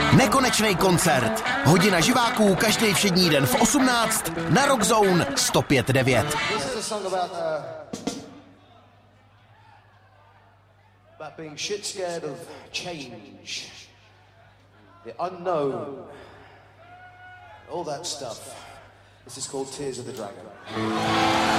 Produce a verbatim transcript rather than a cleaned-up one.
Nekonečný koncert. Hodina živáků každý všední den v osmnáct na Rock Zone sto pět devět. This is a song about, uh, about being shit scared of change, the unknown, all that stuff. This is called Tears of the Dragon.